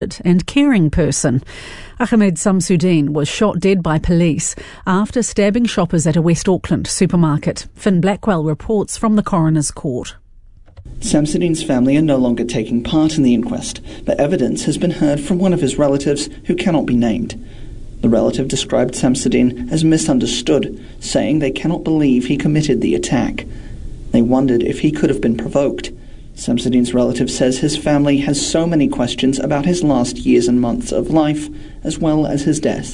and caring person. Ahmed Samsudeen was shot dead by police after stabbing shoppers at a West Auckland supermarket. Finn Blackwell reports from the coroner's court. Samsudeen's family are no longer taking part in the inquest, but evidence has been heard from one of his relatives who cannot be named. The relative described Samsudeen as misunderstood, saying they cannot believe he committed the attack. They wondered if he could have been provoked. Samsudeen's relative says his family has so many questions about his last years and months of life, as well as his death.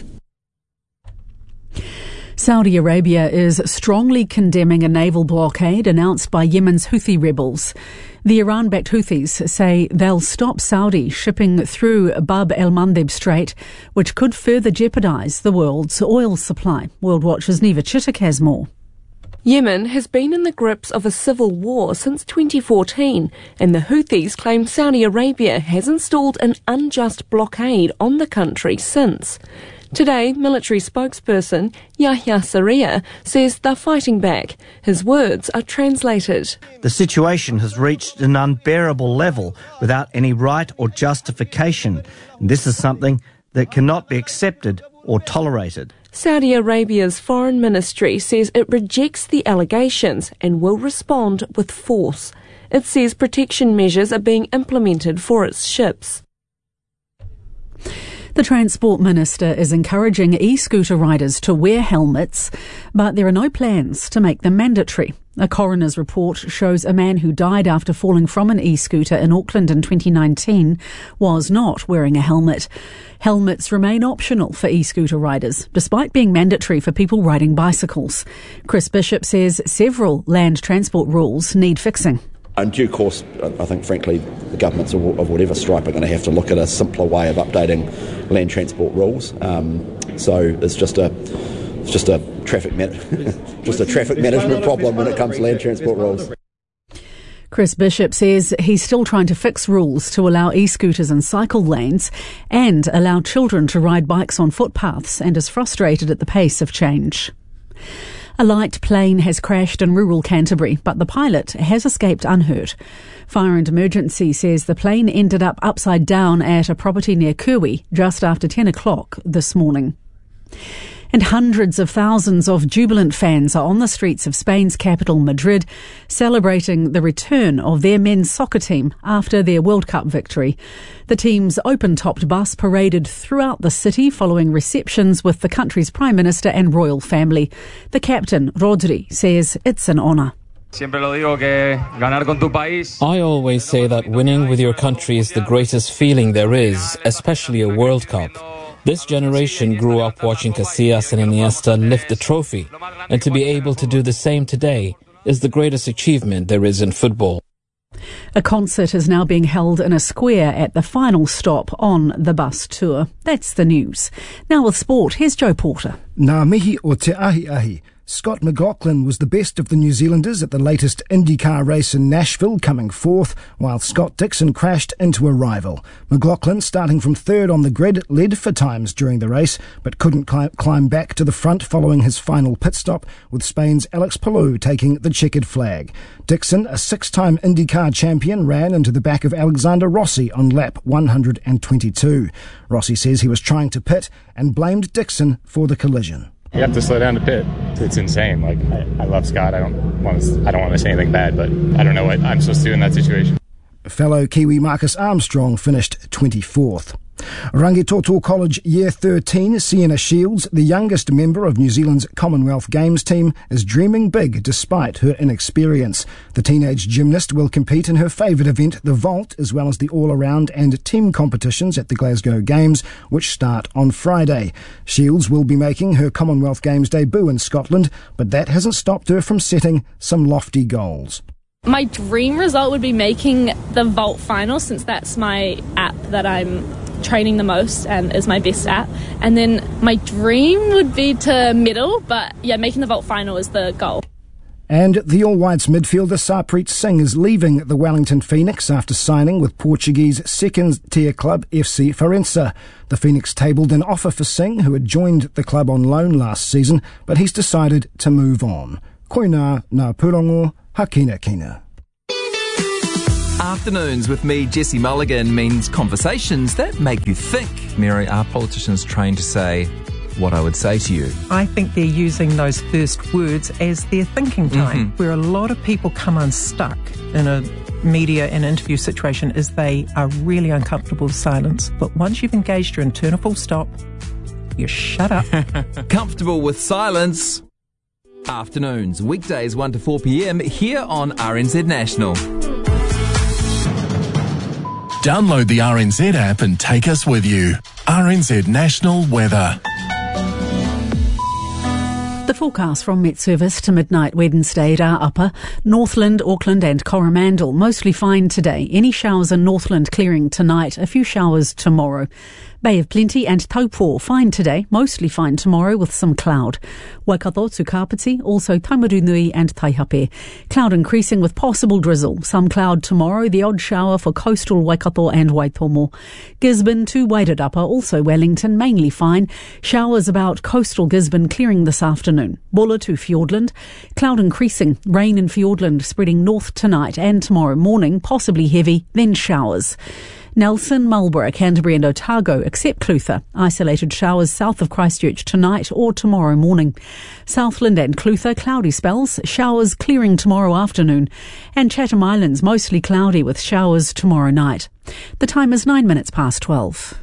Saudi Arabia is strongly condemning a naval blockade announced by Yemen's Houthi rebels. The Iran-backed Houthis say they'll stop Saudi shipping through Bab el-Mandeb Strait, which could further jeopardise the world's oil supply. World Watch's Neva Chittick has more. Yemen has been in the grips of a civil war since 2014, and the Houthis claim Saudi Arabia has installed an unjust blockade on the country since. Today, military spokesperson Yahya Sarriah says they're fighting back. His words are translated. The situation has reached an unbearable level without any right or justification. And this is something that cannot be accepted or tolerated. Saudi Arabia's foreign ministry says it rejects the allegations and will respond with force. It says protection measures are being implemented for its ships. The Transport Minister is encouraging e-scooter riders to wear helmets, but there are no plans to make them mandatory. A coroner's report shows a man who died after falling from an e-scooter in Auckland in 2019 was not wearing a helmet. Helmets remain optional for e-scooter riders, despite being mandatory for people riding bicycles. Chris Bishop says several land transport rules need fixing. In due course, I think, frankly, the governments of whatever stripe are going to have to look at a simpler way of updating land transport rules. So it's just a traffic management problem when it comes to land transport rules. Chris Bishop says he's still trying to fix rules to allow e-scooters in cycle lanes and allow children to ride bikes on footpaths, and is frustrated at the pace of change. A light plane has crashed in rural Canterbury, but the pilot has escaped unhurt. Fire and Emergency says the plane ended up upside down at a property near Kirwi just after 10 o'clock this morning. And hundreds of thousands of jubilant fans are on the streets of Spain's capital, Madrid, celebrating the return of their men's soccer team after their World Cup victory. The team's open-topped bus paraded throughout the city following receptions with the country's Prime Minister and royal family. The captain, Rodri, says it's an honour. I always say that winning with your country is the greatest feeling there is, especially a World Cup. This generation grew up watching Casillas and Iniesta lift the trophy, and to be able to do the same today is the greatest achievement there is in football. A concert is now being held in a square at the final stop on the bus tour. That's the news. Now with sport, here's Joe Porter. Ngā mihi o te ahi. Scott McLaughlin was the best of the New Zealanders at the latest IndyCar race in Nashville, coming fourth, while Scott Dixon crashed into a rival. McLaughlin, starting from third on the grid, led for times during the race, but couldn't climb back to the front following his final pit stop, with Spain's Alex Palou taking the checkered flag. Dixon, a six-time IndyCar champion, ran into the back of Alexander Rossi on lap 122. Rossi says he was trying to pit and blamed Dixon for the collision. You have to slow down to pit. It's insane. Like, I love Scott. I don't want to say anything bad, but I don't know what I'm supposed to do in that situation. Fellow Kiwi Marcus Armstrong finished 24th. Rangitoto College Year 13 Sienna Shields, the youngest member of New Zealand's Commonwealth Games team, is dreaming big despite her inexperience. The teenage gymnast will compete in her favourite event, the vault, as well as the all-around and team competitions at the Glasgow Games, which start on Friday. Shields will be making her Commonwealth Games debut in Scotland, but that hasn't stopped her from setting some lofty goals. My dream result would be making the vault final, since that's my app that I'm training the most and is my best app. And then my dream would be to medal, but yeah, making the vault final is the goal. And the All Whites midfielder Sarpreet Singh is leaving the Wellington Phoenix after signing with Portuguese second-tier club FC Farense. The Phoenix tabled an offer for Singh, who had joined the club on loan last season, but he's decided to move on. Koina ngā pūrongo, hakina kina. Afternoons with me, Jesse Mulligan, means conversations that make you think. Mary, are politicians trained to say what I would say to you? I think they're using those first words as their thinking time, where a lot of people come unstuck in a media and interview situation is they are really uncomfortable with silence. But once you've engaged your internal full stop, you shut up. Comfortable with silence. Afternoons, weekdays 1 to 4 p.m. here on RNZ National. Download the RNZ app and take us with you. RNZ National Weather. The forecast from Met Service to midnight Wednesday at our upper, Northland, Auckland and Coromandel, mostly fine today. Any showers in Northland clearing tonight, a few showers tomorrow. Bay of Plenty and Taupo, fine today, mostly fine tomorrow with some cloud. Waikato to Kapiti, also Taumarunui and Taihape. Cloud increasing with possible drizzle. Some cloud tomorrow, the odd shower for coastal Waikato and Waitomo. Gisborne to Wairarapa, also Wellington, mainly fine. Showers about coastal Gisborne clearing this afternoon. Bulla to Fiordland. Cloud increasing. Rain in Fiordland spreading north tonight and tomorrow morning, possibly heavy, then showers. Nelson, Marlborough, Canterbury and Otago, except Clutha. Isolated showers south of Christchurch tonight or tomorrow morning. Southland and Clutha, cloudy spells, showers clearing tomorrow afternoon. And Chatham Islands, mostly cloudy with showers tomorrow night. The time is 9 minutes past 12.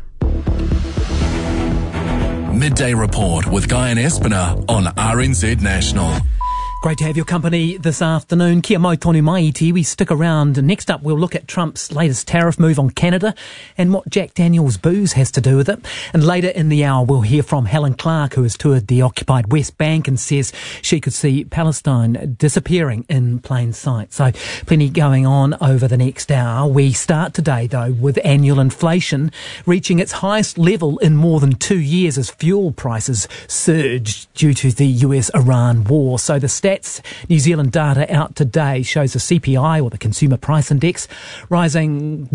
Midday Report with Guy and Espiner on RNZ National. Great to have your company this afternoon. Kia mau tonu mai iti. We stick around. Next up, we'll look at Trump's latest tariff move on Canada and what Jack Daniel's booze has to do with it. And later in the hour, we'll hear from Helen Clark, who has toured the occupied West Bank and says she could see Palestine disappearing in plain sight. So plenty going on over the next hour. We start today, though, with annual inflation reaching its highest level in more than 2 years as fuel prices surged due to the US-Iran war. So the Stats New Zealand data out today shows the CPI, or the Consumer Price Index, rising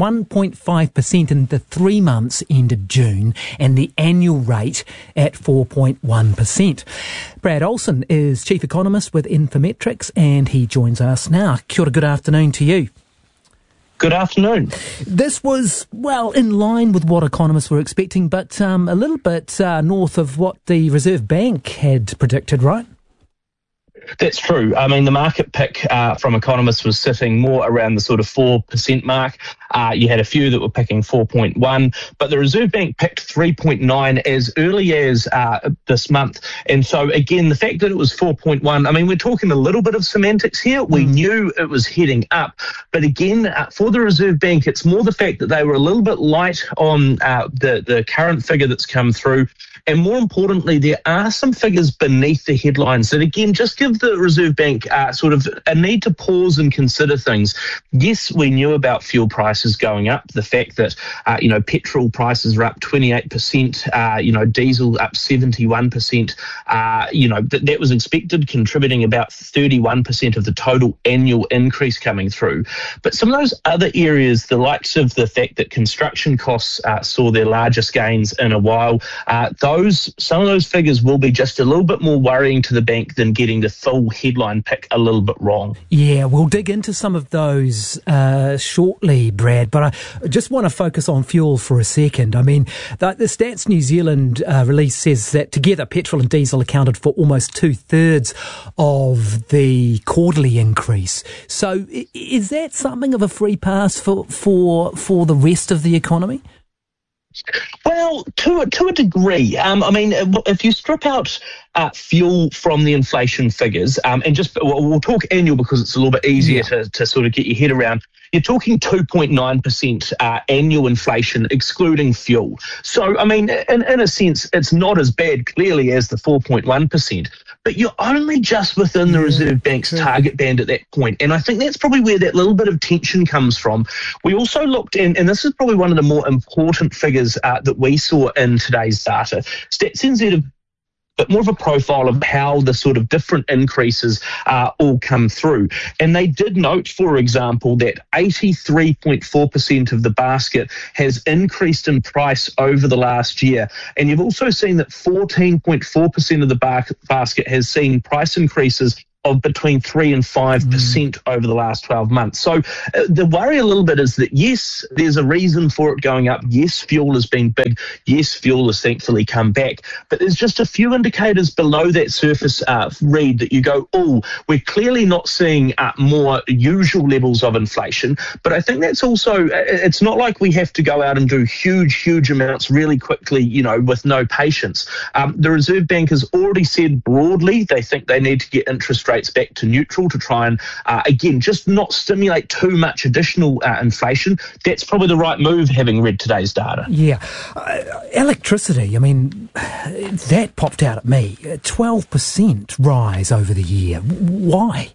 1.5% in the 3 months ended June, and the annual rate at 4.1%. Brad Olsen is Chief Economist with Infometrics, and he joins us now. Kia ora, good afternoon to you. Good afternoon. This was, well, in line with what economists were expecting, but a little bit north of what the Reserve Bank had predicted, right? That's true. I mean, the market pick from economists was sitting more around the sort of 4% mark. You had a few that were picking 4.1, but the Reserve Bank picked 3.9 as early as this month. And so, again, the fact that it was 4.1, I mean, we're talking a little bit of semantics here. We knew it was heading up. But again, for the Reserve Bank, it's more the fact that they were a little bit light on the current figure that's come through. And more importantly, there are some figures beneath the headlines that, again, just give the Reserve Bank sort of a need to pause and consider things. Yes, we knew about fuel prices going up. The fact that, petrol prices are up 28%, diesel up 71%, that was expected, contributing about 31% of the total annual increase coming through. But some of those other areas, the likes of the fact that construction costs saw their largest gains in a while, some of those figures will be just a little bit more worrying to the bank than getting the full headline pick a little bit wrong. Yeah, we'll dig into some of those shortly, Brad, but I just want to focus on fuel for a second. I mean, the Stats New Zealand release says that together petrol and diesel accounted for almost 2/3 of the quarterly increase. So is that something of a free pass for the rest of the economy? Well, to a degree. I mean, if you strip out fuel from the inflation figures, and we'll talk annual because it's a little bit easier to sort of get your head around. You're talking 2.9% annual inflation, excluding fuel. So, I mean, in a sense, it's not as bad, clearly, as the 4.1%. But you're only just within the Reserve Bank's target band at that point. And I think that's probably where that little bit of tension comes from. We also looked, and this is probably one of the more important figures that we saw in today's data. Stats NZ have but more of a profile of how the sort of different increases all come through. And they did note, for example, that 83.4% of the basket has increased in price over the last year. And you've also seen that 14.4% of the basket has seen price increases of between 3 and 5% over the last 12 months. So the worry a little bit is that, yes, there's a reason for it going up. Yes, fuel has been big. Yes, fuel has thankfully come back. But there's just a few indicators below that surface read that you go, oh, we're clearly not seeing more usual levels of inflation. But I think that's also, it's not like we have to go out and do huge amounts really quickly, with no patience. The Reserve Bank has already said broadly they think they need to get interest rates back to neutral to try and, again, just not stimulate too much additional inflation. That's probably the right move, having read today's data. Yeah. Electricity, I mean, that popped out at me. 12% rise over the year. Why?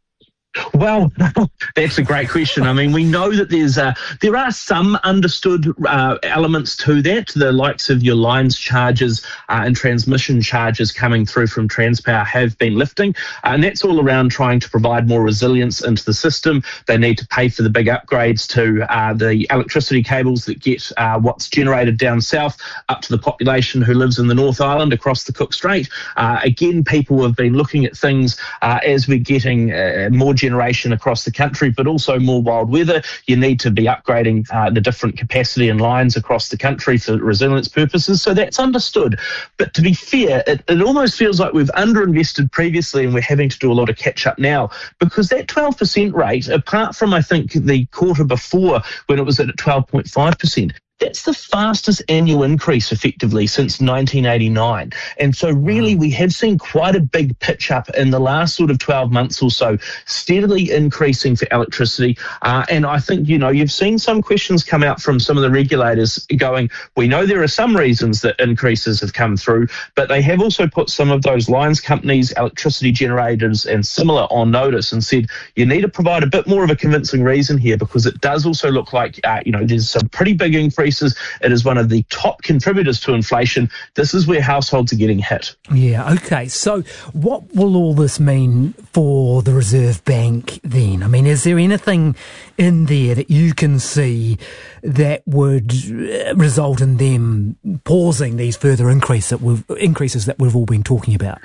Well, that's a great question. I mean, we know that there are some understood elements to that, the likes of your lines charges and transmission charges coming through from Transpower have been lifting, and that's all around trying to provide more resilience into the system. They need to pay for the big upgrades to the electricity cables that get what's generated down south up to the population who lives in the North Island across the Cook Strait. Again, people have been looking at things as we're getting more generation across the country, but also more wild weather. You need to be upgrading the different capacity and lines across the country for resilience purposes. So that's understood. But to be fair, it almost feels like we've underinvested previously and we're having to do a lot of catch up now, because that 12% rate, apart from I think the quarter before when it was at 12.5%, that's the fastest annual increase effectively since 1989. And so really we have seen quite a big pitch up in the last sort of 12 months or so, steadily increasing for electricity. And I think, you've seen some questions come out from some of the regulators going, we know there are some reasons that increases have come through, but they have also put some of those lines companies, electricity generators and similar on notice and said, you need to provide a bit more of a convincing reason here, because it does also look like, there's some pretty big increases. It is one of the top contributors to inflation. This is where households are getting hit. Yeah, okay. So what will all this mean for the Reserve Bank then? I mean, is there anything in there that you can see that would result in them pausing these further increases that we've all been talking about?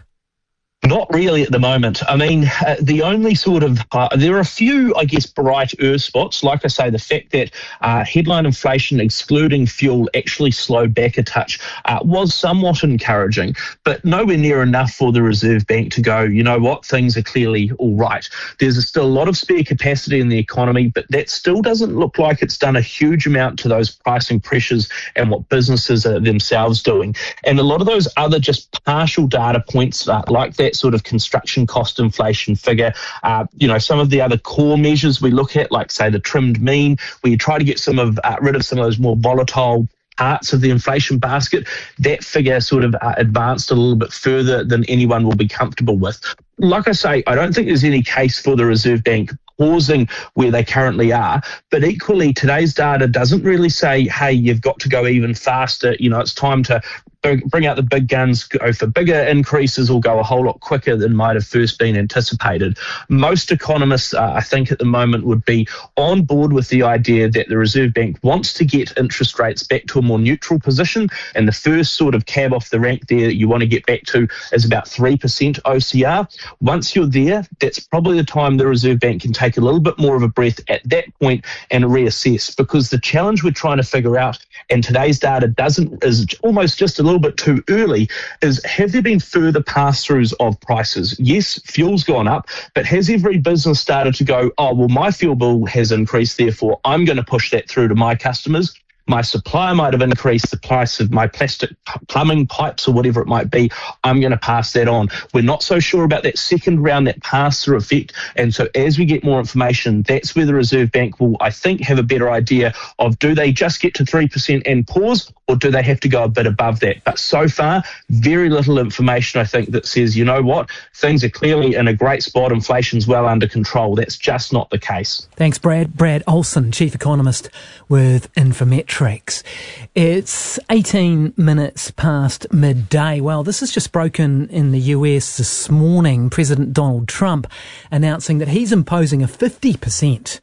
Not really at the moment. I mean, the only sort of, there are a few, I guess, brighter spots. Like I say, the fact that headline inflation, excluding fuel, actually slowed back a touch was somewhat encouraging, but nowhere near enough for the Reserve Bank to go, you know what, things are clearly all right. There's still a lot of spare capacity in the economy, but that still doesn't look like it's done a huge amount to those pricing pressures and what businesses are themselves doing. And a lot of those other just partial data points, like that sort of construction cost inflation figure, some of the other core measures we look at, like say the trimmed mean, where you try to get rid of some of those more volatile parts of the inflation basket, that figure sort of advanced a little bit further than anyone will be comfortable with. Like I say, I don't think there's any case for the Reserve Bank pausing where they currently are, but equally today's data doesn't really say, hey, you've got to go even faster, it's time to bring out the big guns, go for bigger increases or go a whole lot quicker than might have first been anticipated. Most economists, I think at the moment, would be on board with the idea that the Reserve Bank wants to get interest rates back to a more neutral position, and the first sort of cab off the rank there that you want to get back to is about 3% OCR. Once you're there, that's probably the time the Reserve Bank can take a little bit more of a breath at that point and reassess, because the challenge we're trying to figure out, and today's data is almost just a little bit too early, is have there been further pass-throughs of prices? Yes, fuel's gone up, but has every business started to go, oh, well, my fuel bill has increased, therefore I'm going to push that through to my customers? My supplier might have increased the price of my plastic plumbing pipes or whatever it might be. I'm going to pass that on. We're not so sure about that second round, that pass-through effect. And so as we get more information, that's where the Reserve Bank will, I think, have a better idea of, do they just get to 3% and pause, or do they have to go a bit above that? But so far, very little information, I think, that says, you know what, things are clearly in a great spot. Inflation's well under control. That's just not the case. Thanks, Brad. Brad Olsen, Chief Economist with Infometrics. It's 18 minutes past midday. Well, this has just broken in the US this morning. President Donald Trump announcing that he's imposing a 50%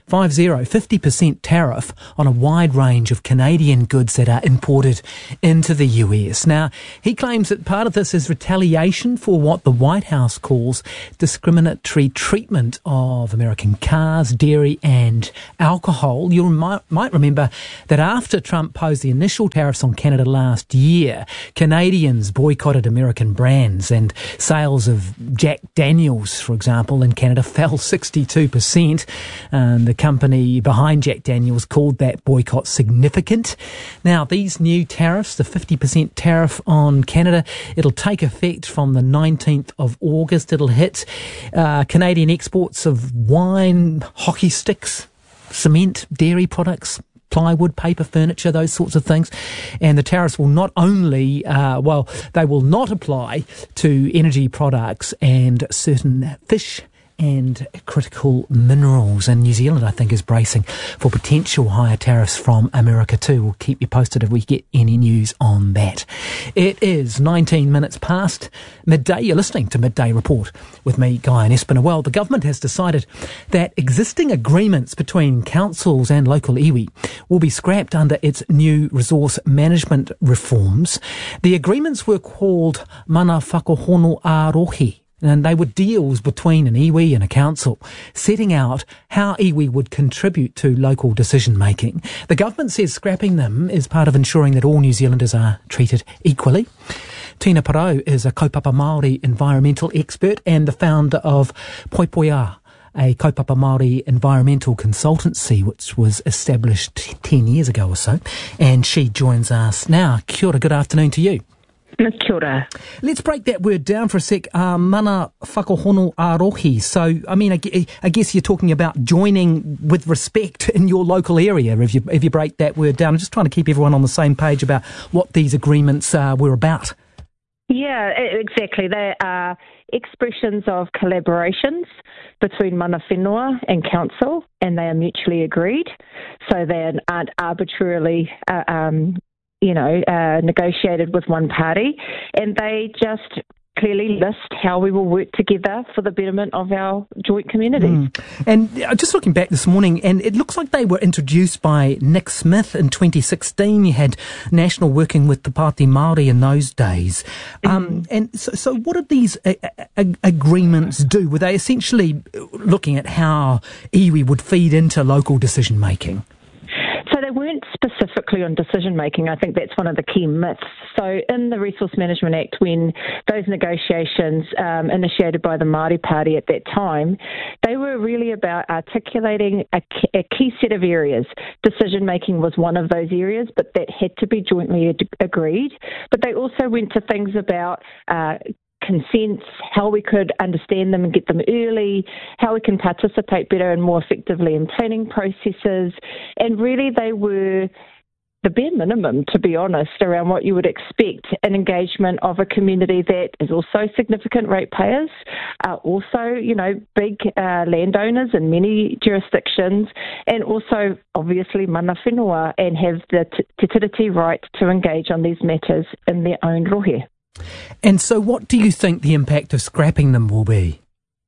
50% tariff on a wide range of Canadian goods that are imported into the US. Now, he claims that part of this is retaliation for what the White House calls discriminatory treatment of American cars, dairy and alcohol. You might remember that after Trump posed the initial tariffs on Canada last year, Canadians boycotted American brands, and sales of Jack Daniels, for example, in Canada fell 62%. And the company behind Jack Daniels called that boycott significant. Now, these new tariffs, the 50% tariff on Canada, it'll take effect from the 19th of August. It'll hit Canadian exports of wine, hockey sticks, cement, dairy products, plywood, paper, furniture, those sorts of things. And the tariffs will not only, they will not apply to energy products and certain fish and critical minerals. And New Zealand, I think, is bracing for potential higher tariffs from America too. We'll keep you posted if we get any news on that. It is 19 minutes past midday. You're listening to Midday Report with me, Guy and Espinel. Well, the government has decided that existing agreements between councils and local iwi will be scrapped under its new resource management reforms. The agreements were called Mana Whakahono Ārohi, and they were deals between an iwi and a council, setting out how iwi would contribute to local decision-making. The government says scrapping them is part of ensuring that all New Zealanders are treated equally. Tina Parau is a kaupapa Māori environmental expert and the founder of Poipoia, a kaupapa Māori environmental consultancy which was established 10 years ago or so. And she joins us now. Kia ora, good afternoon to you. Kia ora. Let's break that word down for a sec. Mana whakahono ārohi. So, I mean, I guess you're talking about joining with respect in your local area, if you break that word down. I'm just trying to keep everyone on the same page about what these agreements were about. Yeah, exactly. They are expressions of collaborations between mana whenua and council, and they are mutually agreed, so they aren't arbitrarily negotiated with one party, and they just clearly list how we will work together for the betterment of our joint communities. And just looking back this morning, and it looks like they were introduced by Nick Smith in 2016. You had National working with the Pāti Māori in those days. And so what did these agreements do? Were they essentially looking at how iwi would feed into local decision-making? So they weren't specifically on decision-making. I think that's one of the key myths. So in the Resource Management Act, when those negotiations initiated by the Māori Party at that time, they were really about articulating a key set of areas. Decision-making was one of those areas, but that had to be jointly agreed. But they also went to things about consents, how we could understand them and get them early, how we can participate better and more effectively in planning processes. And really they were the bare minimum, to be honest, around what you would expect an engagement of a community that is also significant ratepayers, also, big landowners in many jurisdictions, and also obviously mana whenua, and have the te tiriti right to engage on these matters in their own rohe. And so what do you think the impact of scrapping them will be?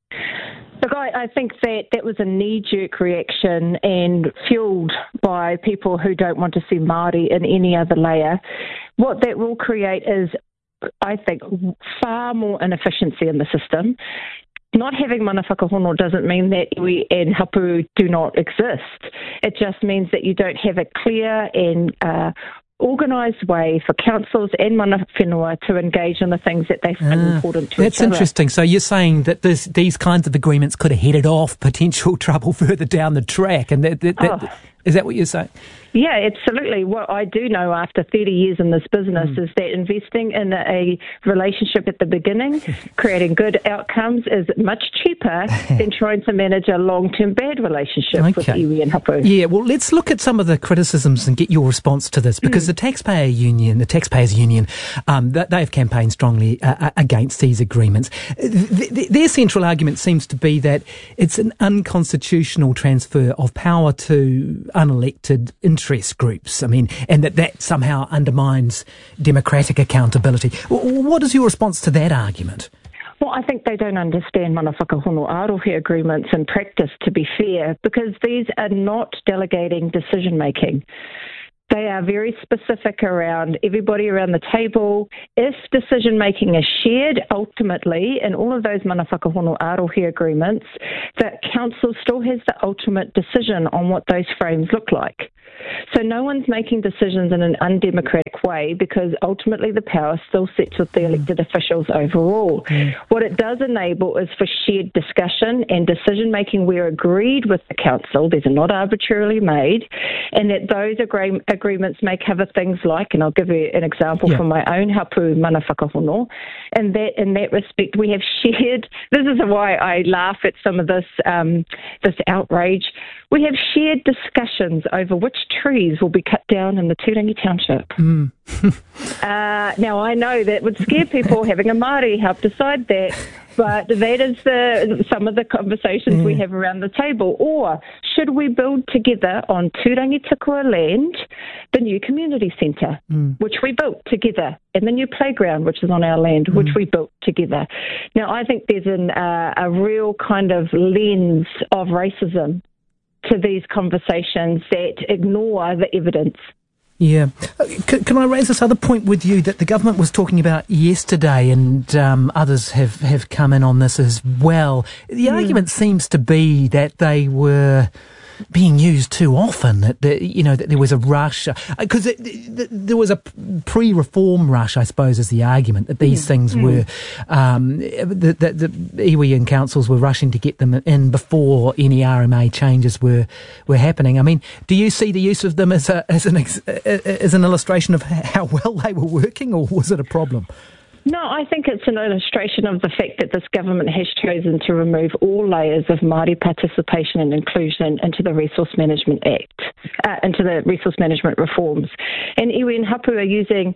Look, I think that was a knee-jerk reaction and fuelled by people who don't want to see Māori in any other layer. What that will create is, I think, far more inefficiency in the system. Not having mana whakahono doesn't mean that iwi and hapu do not exist. It just means that you don't have a clear and organised way for councils and mana whenua to engage on the things that they find important to each other. That's interesting. So you're saying that these kinds of agreements could have headed off potential trouble further down the track, and is that what you're saying? Yeah, absolutely. What I do know after 30 years in this business is that investing in a relationship at the beginning, creating good outcomes, is much cheaper than trying to manage a long-term bad relationship with iwi and hapu. Yeah, well, let's look at some of the criticisms and get your response to this, because the Taxpayers Union, they have campaigned strongly against these agreements. Their central argument seems to be that it's an unconstitutional transfer of power to unelected interest groups. I mean, and that somehow undermines democratic accountability. What is your response to that argument? Well, I think they don't understand mana whakahono arohe agreements in practice, to be fair, because these are not delegating decision-making. They are very specific around everybody around the table. If decision-making is shared, ultimately, in all of those mana whakahono arohe agreements, that council still has the ultimate decision on what those frames look like. So no one's making decisions in an undemocratic way because ultimately the power still sits with the elected officials overall. What it does enable is for shared discussion and decision-making where agreed with the council, these are not arbitrarily made, and that those agreements may cover things like, and I'll give you an example from my own hapu mana whakahono, and that in that respect we have shared, this is why I laugh at some of this outrage, we have shared discussions over which trees will be cut down in the Turangi Township. Now, I know that would scare people having a Māori help decide that, but that is some of the conversations we have around the table. Or should we build together on Turangi Tikua land the new community centre, which we built together, and the new playground, which is on our land, which we built together. Now, I think there's a real kind of lens of racism to these conversations that ignore the evidence. Yeah. Can I raise this other point with you that the government was talking about yesterday, and others have come in on this as well? The argument seems to be that they were being used too often, that there was a rush, because there was a pre-reform rush, I suppose, is the argument, that these things were, that the iwi and councils were rushing to get them in before any RMA changes were happening. I mean, do you see the use of them as an illustration of how well they were working, or was it a problem? No, I think it's an illustration of the fact that this government has chosen to remove all layers of Māori participation and inclusion into the Resource Management Act, into the resource management reforms. And iwi and hapu are using,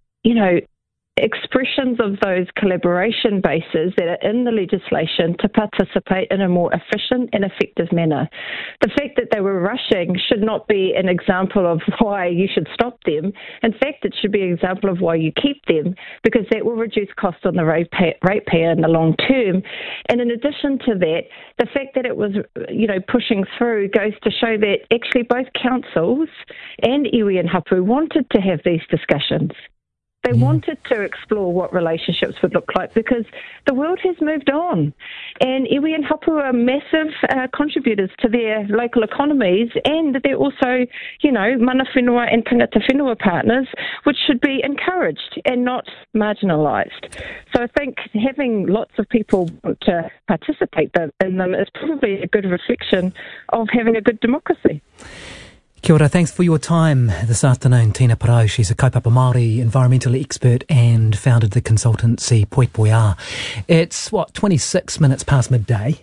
expressions of those collaboration bases that are in the legislation to participate in a more efficient and effective manner. The fact that they were rushing should not be an example of why you should stop them. In fact, it should be an example of why you keep them, because that will reduce costs on the ratepayer in the long term. And in addition to that, the fact that it was, pushing through goes to show that actually both councils and iwi and hapu wanted to have these discussions. They wanted to explore what relationships would look like because the world has moved on. And iwi and hapu are massive contributors to their local economies, and they're also, mana whenua and tangata whenua partners, which should be encouraged and not marginalised. So I think having lots of people want to participate in them is probably a good reflection of having a good democracy. Kia ora, thanks for your time this afternoon. Tina Parau, she's a kaupapa Māori environmental expert and founded the consultancy Poipoia. It's, 26 minutes past midday.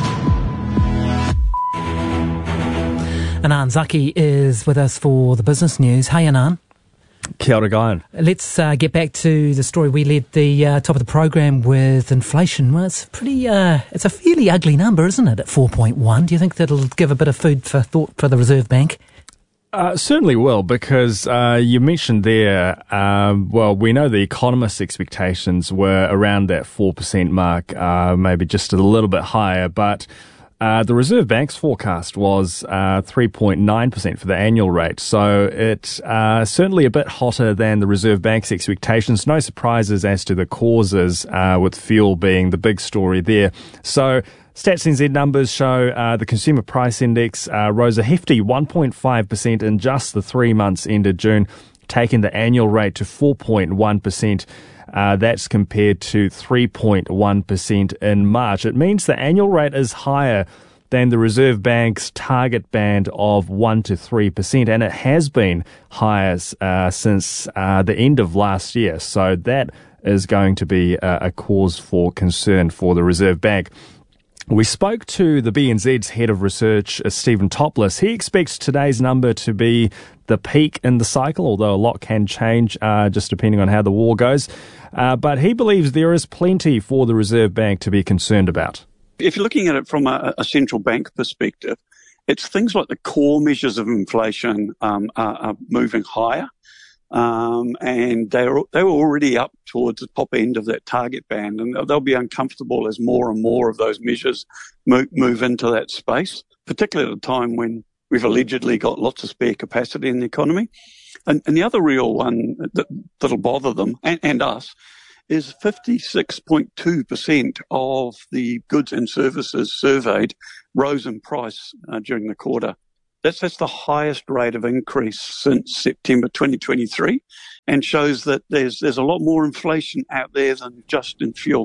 Anand Zaki is with us for the business news. Hey, Anand. Kia ora, Guyan. Let's get back to the story we led the top of the program with inflation. Well, it's it's a fairly ugly number, isn't it, at 4.1? Do you think that'll give a bit of food for thought for the Reserve Bank? Certainly will, because you mentioned there, we know the economists' expectations were around that 4% mark, maybe just a little bit higher, but the Reserve Bank's forecast was 3.9% for the annual rate. So it's certainly a bit hotter than the Reserve Bank's expectations. No surprises as to the causes, with fuel being the big story there. So Stats NZ numbers show the Consumer Price Index rose a hefty 1.5% in just the 3 months ended June, taking the annual rate to 4.1%. That's compared to 3.1% in March. It means the annual rate is higher than the Reserve Bank's target band of 1 to 3%, and it has been higher since the end of last year. So that is going to be a cause for concern for the Reserve Bank. We spoke to the BNZ's head of research, Stephen Topless. He expects today's number to be the peak in the cycle, although a lot can change just depending on how the war goes. But he believes there is plenty for the Reserve Bank to be concerned about. If you're looking at it from a central bank perspective, it's things like the core measures of inflation are moving higher. and they were already up towards the top end of that target band, and they'll be uncomfortable as more and more of those measures move into that space, particularly at a time when we've allegedly got lots of spare capacity in the economy. And the other real one that'll bother them and us is 56.2% of the goods and services surveyed rose in price during the quarter. That's the highest rate of increase since September 2023, and shows that there's a lot more inflation out there than just in fuel.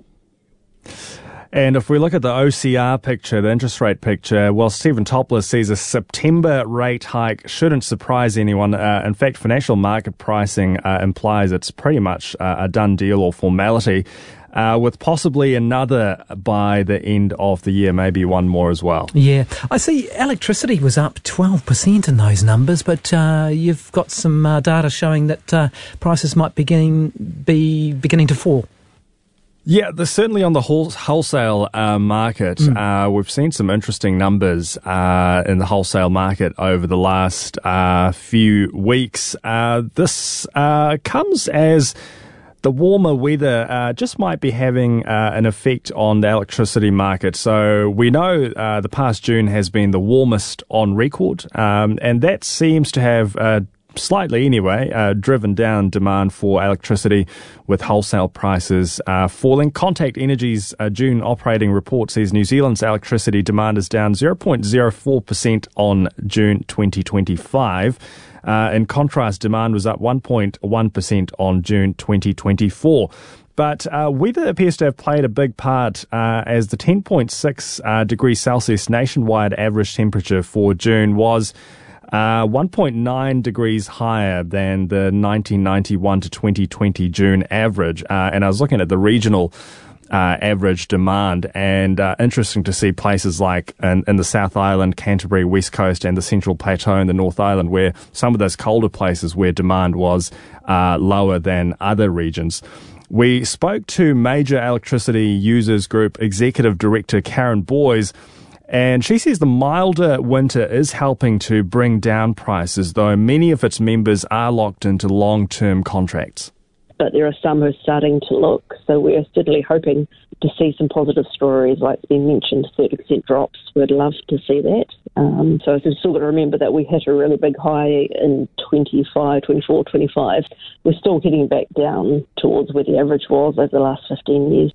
And if we look at the OCR picture, the interest rate picture, well, Stephen Topless says a September rate hike shouldn't surprise anyone. In fact, financial market pricing implies it's pretty much a done deal or formality, with possibly another by the end of the year, maybe one more as well. Yeah. I see electricity was up 12% in those numbers, but you've got some data showing that prices might be beginning to fall. Yeah, certainly on the wholesale market, we've seen some interesting numbers in the wholesale market over the last few weeks. This comes as the warmer weather just might be having an effect on the electricity market. So we know the past June has been the warmest on record, and that seems to have slightly anyway, driven down demand for electricity with wholesale prices falling. Contact Energy's June operating report says New Zealand's electricity demand is down 0.04% on June 2025. In contrast, demand was up 1.1% on June 2024. But weather appears to have played a big part as the 10.6 degrees Celsius nationwide average temperature for June was 1.9 degrees higher than the 1991 to 2020 June average. And I was looking at the regional average demand, and interesting to see places like in the South Island, Canterbury, West Coast, and the Central Plateau in the North Island, where some of those colder places where demand was lower than other regions. We spoke to Major Electricity Users Group Executive Director Karen Boys, and she says the milder winter is helping to bring down prices, though many of its members are locked into long-term contracts. But there are some who are starting to look, so we're steadily hoping to see some positive stories, like it's been mentioned, 30% drops. We'd love to see that. So we've still got to remember that we hit a really big high in 24, 25. We're still getting back down towards where the average was over the last 15 years.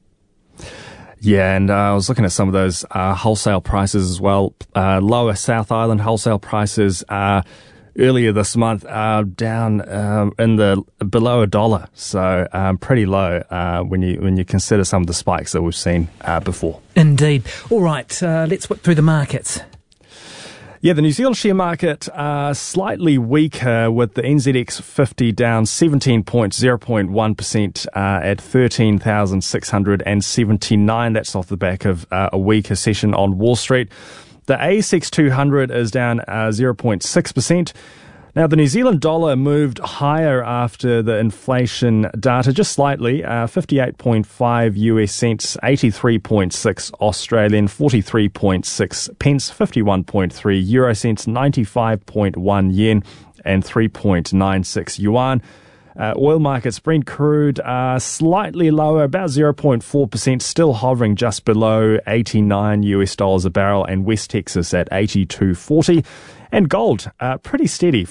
Yeah, and I was looking at some of those wholesale prices as well. Lower South Island wholesale prices earlier this month down in the below $1, so pretty low when you consider some of the spikes that we've seen before. Indeed. All right, let's whip through the markets. Yeah, the New Zealand share market slightly weaker, with the NZX 50 down 17 points, 0.1% at 13,679. That's off the back of a weaker session on Wall Street. The ASX 200 is down 0.6%. Now, the New Zealand dollar moved higher after the inflation data, just slightly, 58.5 US cents, 83.6 Australian, 43.6 pence, 51.3 euro cents, 95.1 yen, and 3.96 yuan. Oil markets, Brent crude slightly lower, about 0.4%, still hovering just below $89 a barrel, and West Texas at 82.40. And gold, pretty steady,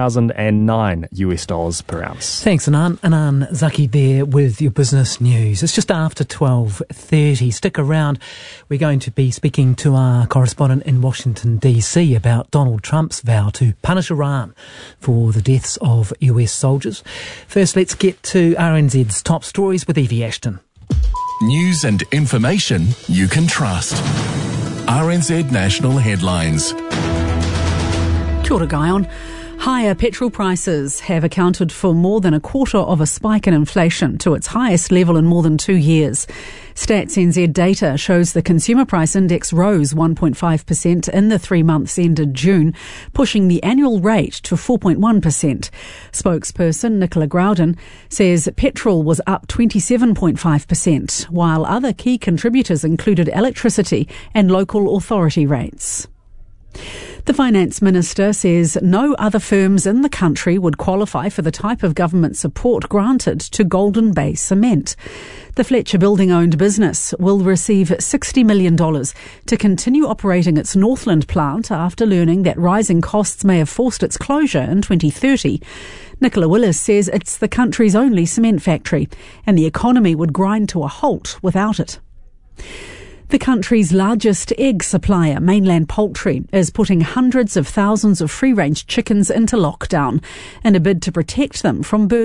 $4,009 per ounce. Thanks, Anand Zaki there with your business news. It's just after 12:30. Stick around. We're going to be speaking to our correspondent in Washington, D.C. about Donald Trump's vow to punish Iran for the deaths of US soldiers. First, let's get to RNZ's top stories with Evie Ashton. News and information you can trust. RNZ National Headlines. Kia ora, Guyon. Higher petrol prices have accounted for more than a quarter of a spike in inflation to its highest level in more than 2 years. Stats NZ data shows the Consumer Price Index rose 1.5% in the 3 months ended June, pushing the annual rate to 4.1%. Spokesperson Nicola Growden says petrol was up 27.5%, while other key contributors included electricity and local authority rates. The Finance Minister says no other firms in the country would qualify for the type of government support granted to Golden Bay Cement. The Fletcher Building-owned business will receive $60 million to continue operating its Northland plant after learning that rising costs may have forced its closure in 2030. Nicola Willis says it's the country's only cement factory, and the economy would grind to a halt without it. The country's largest egg supplier, Mainland Poultry, is putting hundreds of thousands of free-range chickens into lockdown in a bid to protect them from bird